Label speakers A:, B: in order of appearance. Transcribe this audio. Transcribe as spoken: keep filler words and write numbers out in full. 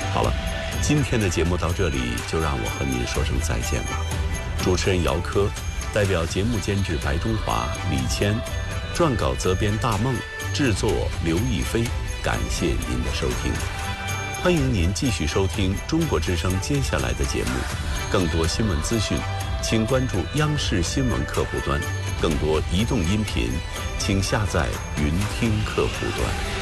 A: 好了，今天的节目到这里就让我和您说声再见了。主持人姚科，代表节目监制白中华、李谦，撰稿责编大梦，制作刘亦菲，感谢您的收听。欢迎您继续收听中国之声接下来的节目。更多新闻资讯，请关注央视新闻客户端；更多移动音频，请下载云听客户端。